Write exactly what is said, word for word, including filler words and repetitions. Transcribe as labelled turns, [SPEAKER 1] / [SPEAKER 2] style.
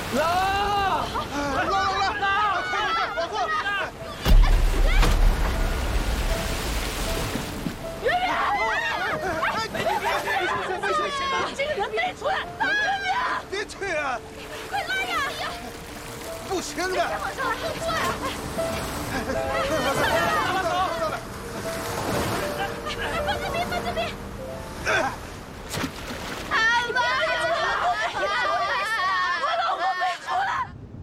[SPEAKER 1] 拉！
[SPEAKER 2] 拉拉拉！快快快，往后！
[SPEAKER 3] 圆圆！哎，
[SPEAKER 2] 别别别！危险危险！
[SPEAKER 3] 这个人别出来！圆圆！
[SPEAKER 2] 别去啊！
[SPEAKER 3] 快拉呀！
[SPEAKER 2] 不行的！
[SPEAKER 3] 往上来，快过来！